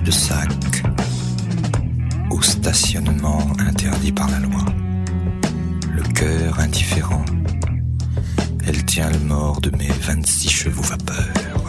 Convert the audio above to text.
cul-de-sac, au stationnement interdit par la loi. Le cœur indifférent, elle tient le mort de mes 26 chevaux vapeur.